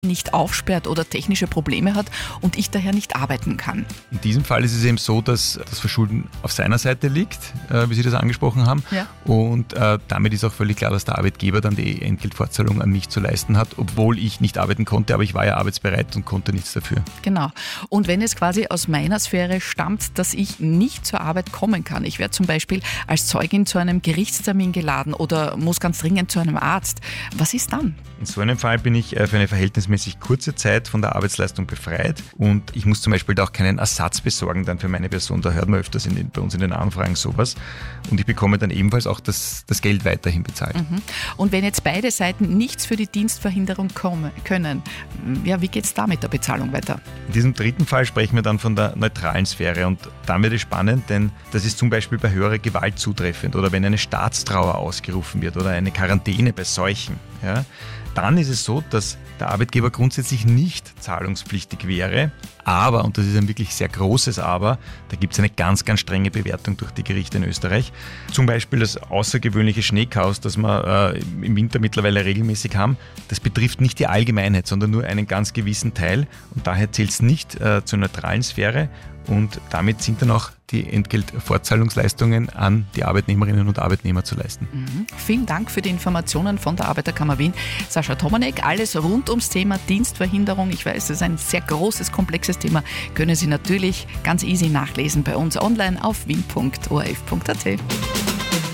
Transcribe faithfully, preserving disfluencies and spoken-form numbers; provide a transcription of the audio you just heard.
nicht aufsperrt oder technische Probleme hat und ich daher nicht arbeiten kann. In diesem Fall ist es eben so, dass das Verschulden auf seiner Seite liegt, äh, wie Sie das angesprochen haben. Ja. Und äh, damit ist auch völlig klar, dass der Arbeitgeber dann die Entgeltfortzahlung an mich zu leisten hat, obwohl ich nicht arbeiten konnte, aber ich war ja arbeitsbereit und konnte nichts dafür. Genau. Und wenn es quasi aus meiner Sphäre stammt, dass ich nicht zur Arbeit kommen kann, ich werde zum Beispiel als Zeugin zu einem Gerichtstermin geladen oder muss ganz dringend zu einem Arzt, was ist dann? In so einem Fall bin ich äh, für eine verhältnismäßig kurze Zeit von der Arbeitsleistung befreit und ich muss zum Beispiel da auch keinen Ersatz besorgen dann für meine Person. Da hört man öfters in den, bei uns in den Anfragen sowas und ich bekomme dann ebenfalls auch das, das Geld weiterhin bezahlt. Mhm. Und wenn jetzt beide Seiten nichts für die Dienstverhinderung kommen, können, ja, wie geht es da mit der Bezahlung weiter? In diesem dritten Fall sprechen wir dann von der neutralen Sphäre und dann wird es spannend, denn das ist zum Beispiel bei höherer Gewalt zutreffend oder wenn eine Staatstrauer ausgerufen wird oder eine Quarantäne bei Seuchen. Ja, dann ist es so, dass der Arbeitgeber grundsätzlich nicht zahlungspflichtig wäre, aber, und das ist ein wirklich sehr großes Aber, da gibt es eine ganz, ganz strenge Bewertung durch die Gerichte in Österreich. Zum Beispiel das außergewöhnliche Schneechaos, das wir äh, im Winter mittlerweile regelmäßig haben, das betrifft nicht die Allgemeinheit, sondern nur einen ganz gewissen Teil und daher zählt es nicht äh, zur neutralen Sphäre und damit sind dann auch die Entgeltfortzahlungsleistungen an die Arbeitnehmerinnen und Arbeitnehmer zu leisten. Mhm. Vielen Dank für die Informationen von der Arbeiterkammer Wien. Sascha Tomanek, alles rund ums Thema Dienstverhinderung. Ich weiß, es ist ein sehr großes, komplexes Thema. Können Sie natürlich ganz easy nachlesen bei uns online auf wien punkt o r f punkt a t.